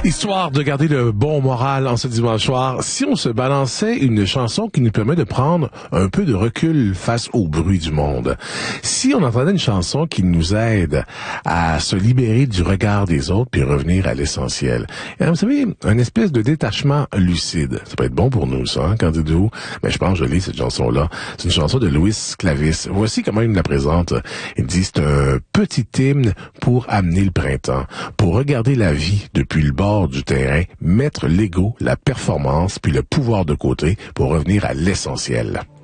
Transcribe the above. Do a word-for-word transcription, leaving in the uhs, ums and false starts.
Histoire de garder le bon moral en ce dimanche soir, si on se balançait une chanson qui nous permet de prendre un peu de recul face au bruit du monde. Si on entendait une chanson qui nous aide à se libérer du regard des autres puis revenir à l'essentiel. Et vous savez, un espèce de détachement lucide. Ça peut être bon pour nous, ça, hein, quand dites-vous? Mais je pense que je lis cette chanson-là. C'est une chanson de Louis Clavis. Voici comment il me la présente. Il dit, c'est un petit hymne pour amener le printemps, pour regarder la vie depuis le bord du terrain, mettre l'ego, la performance puis le pouvoir de côté pour revenir à l'essentiel.